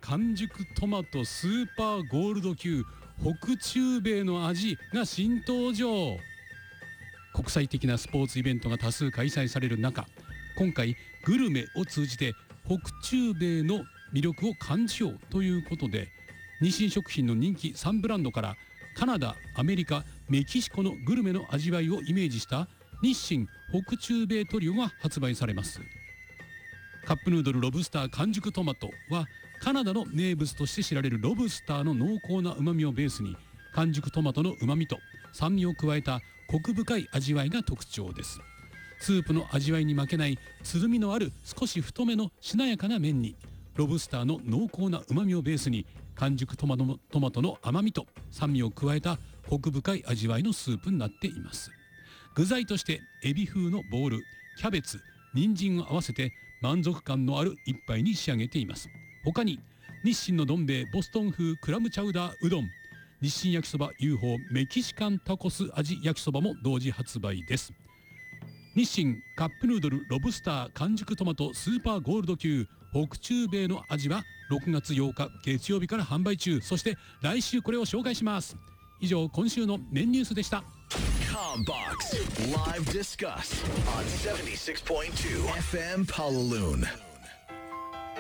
完熟トマトスーパーゴールド級北中米の味が新登場。国際的なスポーツイベントが多数開催される中、今回グルメを通じて北中米の魅力を感じようということで、日清食品の人気3ブランドからカナダ、アメリカ、メキシコのグルメの味わいをイメージした日清北中米トリオが発売されます。カップヌードルロブスター完熟トマトはカナダの名物として知られるロブスターの濃厚な旨味をベースに、完熟トマトの旨味と酸味を加えたコク深い味わいが特徴です。スープの味わいに負けないつるみのある少し太めのしなやかな麺に、ロブスターの濃厚な旨味をベースに完熟トマトの甘みと酸味を加えたコク深い味わいのスープになっています。具材としてエビ風のボール、キャベツ、人参を合わせて満足感のある一杯に仕上げています。他に日清のどん兵衛ボストン風クラムチャウダーうどん、日清焼きそば UFO メキシカンタコス味焼きそばも同時発売です。日清カップヌードルロブスター完熟トマトスーパーゴールド級北中米の味は6月8日月曜日から販売中。そして来週これを紹介します。以上、今週のメンニュースでした。 ComBox Live Discuss on 76.2 FM Pawaloon.